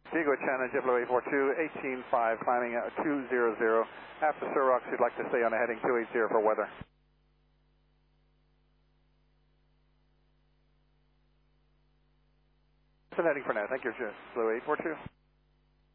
Vigo China, JetBlue 842, 185, climbing at 200. After Sir Rocks, you'd like to stay on a heading 280 for weather. It's an heading for now. Thank you, JetBlue 842.